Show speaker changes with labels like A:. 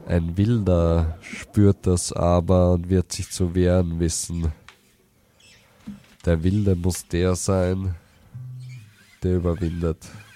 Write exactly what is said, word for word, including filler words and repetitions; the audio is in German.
A: Ein Wilder spürt das aber und wird sich zu wehren wissen. Der Wilde muss der sein, der überwindet.